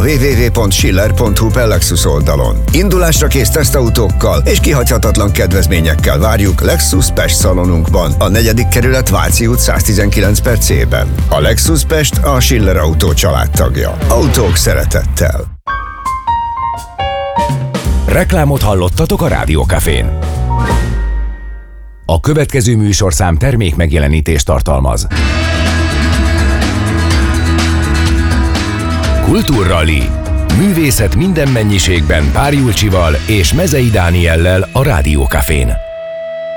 www.schiller.hu per Lexus oldalon. Indulásra kész tesztautókkal és kihagyhatatlan kedvezményekkel várjuk Lexus Pest szalonunkban, a 4. kerület Váci út 119 per C-ben. A Lexus Pest a Schiller Autó családtagja. Autók szeretettel. Reklámot hallottatok a Rádiókafén. A következő műsorszám termék megjelenítést tartalmaz. Kultúrrali. Művészet minden mennyiségben Pár Julcsival és Mezei Dániellel a Rádiókafén.